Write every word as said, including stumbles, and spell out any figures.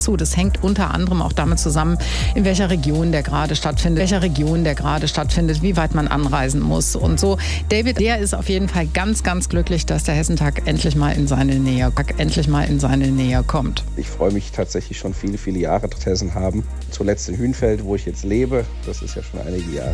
zu. Das hängt unter anderem auch damit zusammen, in welcher Region der gerade stattfindet, welcher Region der gerade stattfindet, wie weit man anreisen muss und so. David, der ist auf jeden Fall ganz, ganz glücklich, dass der Hessentag endlich mal in seine Nähe, endlich mal in seine Nähe kommt. Ich freue mich tatsächlich schon viele, viele Jahre, dass Hessen haben. Zuletzt in Hünfeld, wo ich jetzt lebe, das ist ja schon einige Jahre.